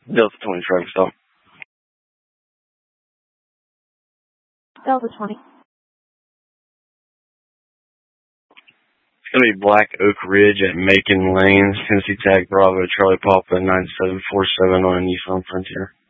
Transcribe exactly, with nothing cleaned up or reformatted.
Delta twenty traffic stop. Delta twenty. It's going to be Black Oak Ridge at Macon Lanes, Tennessee Tag Bravo, Charlie Papa, nine seven four seven on a Nissan Frontier.